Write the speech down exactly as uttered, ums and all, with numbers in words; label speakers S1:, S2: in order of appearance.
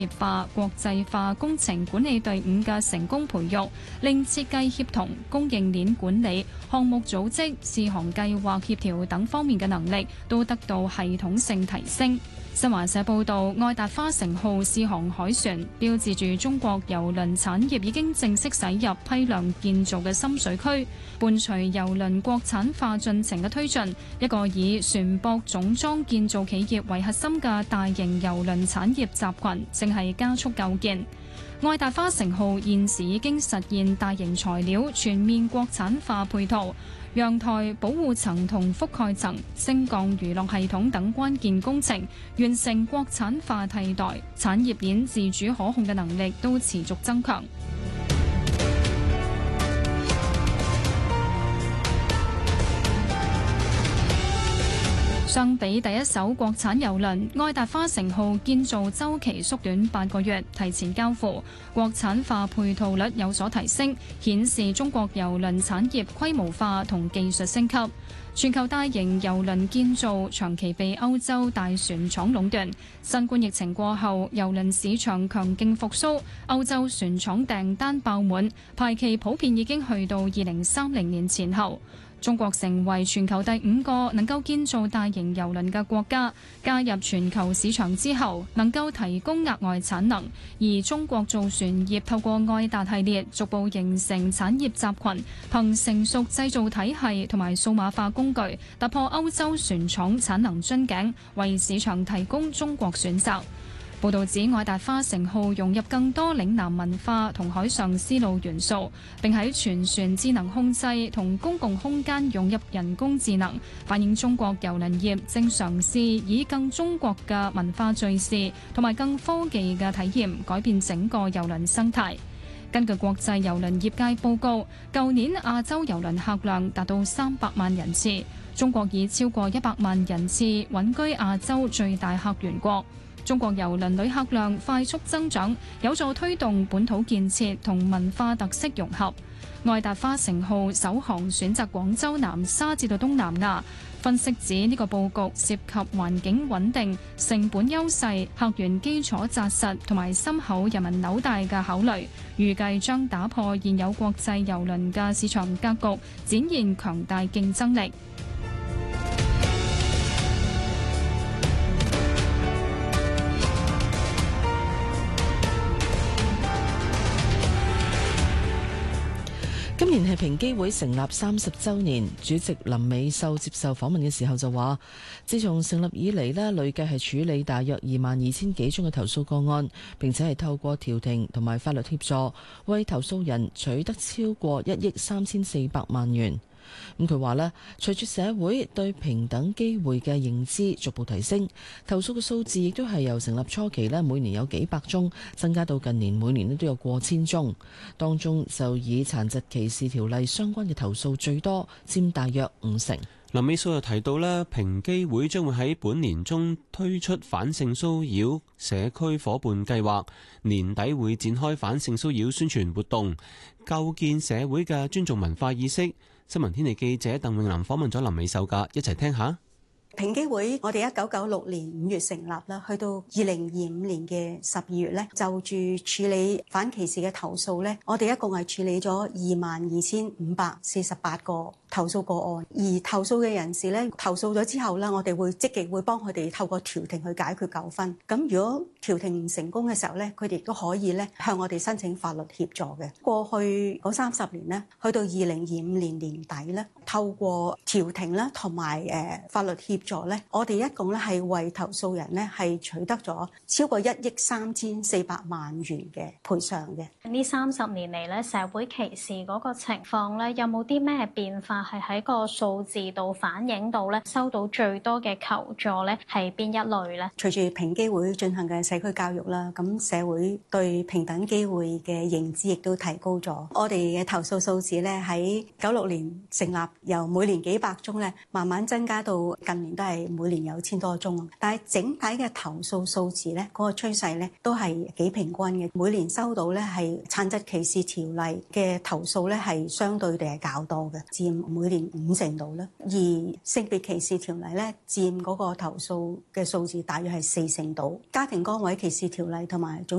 S1: 業化、國際化工程管理隊伍嘅成功培育，令設計協同、供應鏈管理、項目組織、試航計劃協調等方面嘅能力都得到系統性提升。新華社報道，愛達花城號試航海船標誌住中國郵輪產業已經正式駛入批量建造嘅深水區，伴隨郵輪國產化進程嘅推進，一個以船舶總裝建造企業為核心嘅大型郵輪產業集群正係加速構建。愛達花城號現時已經實現大型材料全面國產化配套，陽台、保護層同覆蓋層、升降娛樂系統等關鍵工程完成國產化替代，產業鏈自主可控嘅能力都持續增強。相比第一艘國產郵輪，愛達花城號建造週期縮短八個月，提前交付，國產化配套率有所提升，顯示中國郵輪產業規模化同技術升級。全球大型郵輪建造長期被歐洲大船廠壟斷，新冠疫情過後，郵輪市場強勁復甦，歐洲船廠訂單爆滿，排期普遍已經去到二零三零年前後。中國成為全球第五個能夠建造大型郵輪嘅國家，加入全球市場之後，能夠提供額外產能。而中國造船業透過愛達系列逐步形成產業集群，憑成熟製造體系同埋數碼化工具，突破歐洲船廠產能樽頸，為市場提供中國選擇。報導指，愛達花城號融入更多嶺南文化同海上絲路元素，並喺全船智能控制同公共空間融入人工智能，反映中國郵輪業正嘗試以更中國嘅文化敘事同埋更科技嘅體驗改變整個郵輪生態。根據國際郵輪業界報告，舊年亞洲郵輪客量達到三百萬人次，中國以超過一百萬人次穩居亞洲最大客源國。中國郵輪旅客量快速增長，有助推動本土建設同文化特色融合。愛達花城號首航選擇廣州南沙至到東南亞，分析指呢個佈局涉及環境穩定、成本優勢、客源基礎紮實同埋深厚人民紐帶嘅考慮，預計將打破現有國際郵輪嘅市場格局，展現強大競爭力。
S2: 今年係平機會成立三十週年，主席林美秀接受訪問嘅時候就話，自從成立以嚟呢，累計係處理大約二萬二千幾宗嘅投訴個案，並且係透過調停同埋法律協助，為投訴人取得超過一億三千四百萬元。咁佢話呢，隨住社會對平等機會嘅認知逐步提升，投訴嘅數字亦都係由成立初期呢每年有幾百宗，增加到近年每年都有過千宗。當中就以殘疾歧視條例相關嘅投訴最多，佔大約五成。
S3: 林美素又提到呢，平機會將會喺本年中推出反性騷擾社區夥伴計劃，年底會展開反性騷擾宣傳活動，構建社會嘅尊重文化意識。新聞天地記者鄧永林訪問咗林美秀㗎，一齊聽下。
S4: 平機會我哋一九九六年五月成立啦，去到二零二五年嘅十二月咧，就住處理反歧視嘅投訴咧，我哋一共係處理咗二萬二千五百四十八個投訴個案，而投訴嘅人士咧，投訴咗之後咧，我哋會積極會幫佢哋透過調停去解決糾紛。咁如果調停唔成功嘅時候咧，佢哋亦都可以咧向我哋申請法律協助嘅。過去嗰三十年咧，去到二零二五年年底咧，透過調停啦同埋誒法律協助咧，我哋一共咧係為投訴人咧係取得咗超過一億三千四百萬元嘅賠償嘅。
S5: 呢三十年嚟咧，社會歧視嗰個情況咧，有冇啲咩變化係喺個數字度反映到咧？收到最多嘅求助咧係邊一類咧？
S4: 隨住平機會進行嘅社區教育啦，咁社會對平等機會嘅認知亦都提高咗。我哋嘅投訴數字咧喺九六年成立，由每年幾百宗咧，慢慢增加到近年年都係每年有千多宗，但係整體嘅投訴數字咧，嗰個趨勢咧都係幾平均嘅。每年收到咧係殘疾歧視條例嘅投訴咧係相對地係較多嘅，佔每年五成度啦。而性別歧視條例咧佔嗰個投訴嘅數字大約係四成度。家庭崗位歧視條例同埋種